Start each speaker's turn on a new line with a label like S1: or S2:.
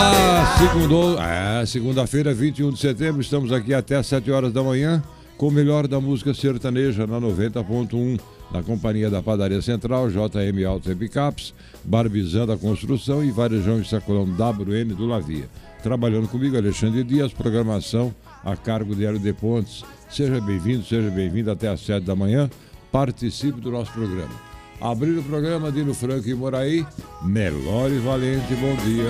S1: Segunda-feira, 21 de setembro, estamos aqui até às 7 horas da manhã com o melhor da música sertaneja na 90.1, na companhia da Padaria Central, JM Autos e Picapes, Barbizan da Construção e Varejão e Sacolão WN do Lavia. Trabalhando comigo, Alexandre Dias, programação a cargo de Hélio de Pontes. Seja bem-vindo até às 7 da manhã, participe do nosso programa. Abrindo o programa, Dino Franco e Moraí, Nelore Valente, bom dia.